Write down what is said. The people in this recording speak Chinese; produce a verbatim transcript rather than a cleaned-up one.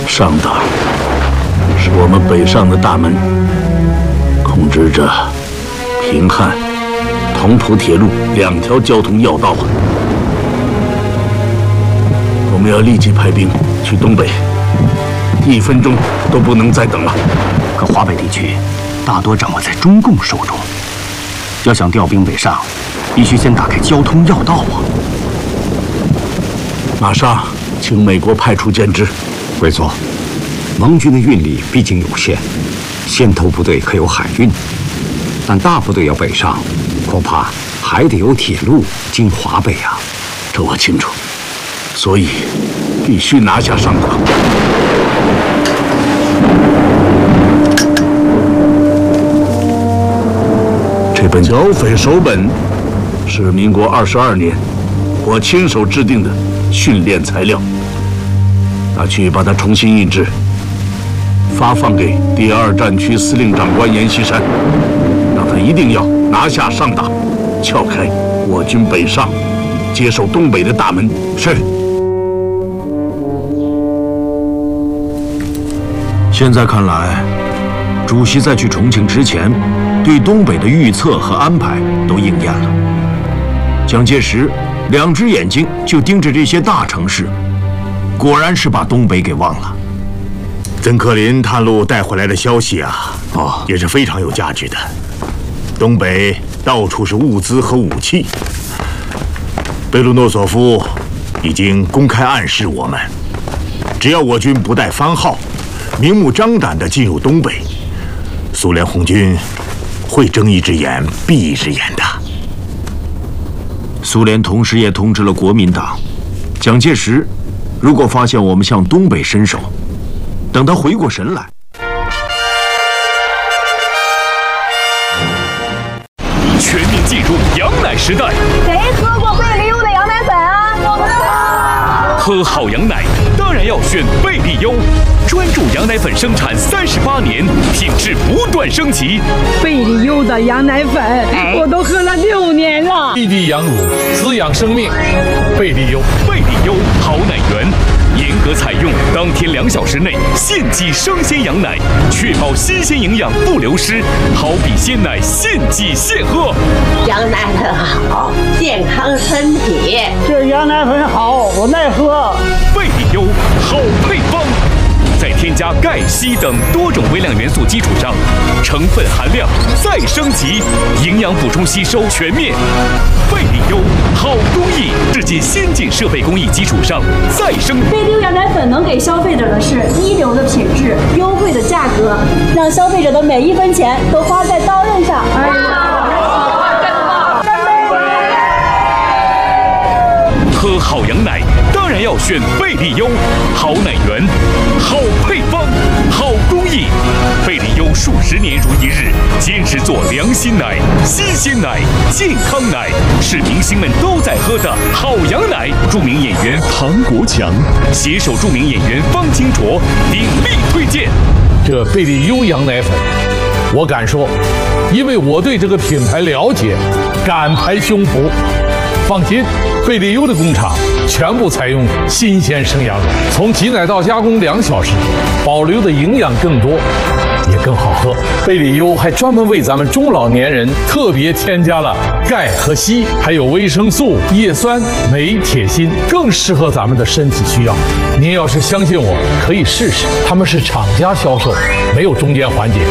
上党是我们北上的大门，控制着平汉、同蒲铁路两条交通要道啊！我们要立即派兵去东北，一分钟都不能再等了。 可华北地区大多掌握在中共手中，要想调兵北上，必须先打开交通要道啊！ 马上请美国派出监制。 贵座，盟军的运力毕竟有限，先头部队可有海运，但大部队要北上，恐怕还得有铁路经华北啊。 这我清楚，所以必须拿下上党。这本剿匪手本是民国二十二年我亲手制定的训练材料，拿去把它重新印制，发放给第二战区司令长官阎锡山，让他一定要拿下上党，撬开我军北上，接受东北的大门。是。 现在看来，主席在去重庆之前，对东北的预测和安排都应验了。蒋介石两只眼睛就盯着这些大城市，果然是把东北给忘了。 曾克林探路带回来的消息啊，哦，也是非常有价值的。东北到处是物资和武器，贝卢诺索夫已经公开暗示我们，只要我军不带番号，明目张胆地进入东北，苏联红军会睁一只眼闭一只眼的。 苏联同时也通知了国民党，蒋介石如果发现我们向东北伸手，等他回过神来， 全面进入羊奶时代。 谁喝过贝利优的羊奶粉啊？我不知道。 喝好羊奶当然要选贝利优，专注羊奶粉生产三十八年，品质不断升级。 贝利优的羊奶粉，我都喝了六年了。 一滴羊乳，滋养生命。贝利优， 贝利优好奶源，严格采用当天两小时内现挤生鲜羊奶，确保新鲜营养不流失，好比鲜奶现挤现喝。 羊奶粉好，健康身体。 这羊奶粉好，我耐喝。 贝利优好配方，在添加钙、硒等多种微量元素基础上，成分含量再升级，营养补充吸收全面。贝利优好工艺，致敬先进设备工艺基础上再生。 贝利优羊奶粉能给消费者的是一流的品质、优惠的价格，让消费者的每一分钱都花在刀刃上。哎喝好羊奶当然要选贝利优，好奶源，好配方，好工艺。贝利优数十年如一日，坚持做良心奶、新鲜奶、健康奶，是明星们都在喝的好羊奶。著名演员唐国强携手著名演员方清卓鼎力推荐这贝利优羊奶粉。我敢说，因为我对这个品牌了解，敢拍胸脯。放心，贝利优的工厂全部采用新鲜生羊乳，从挤奶到加工两小时，保留的营养更多，也更好喝。贝利优还专门为咱们中老年人特别添加了钙和硒，还有维生素、叶酸、镁、铁、锌，更适合咱们的身体需要。您要是相信我，可以试试，他们是厂家销售，没有中间环节。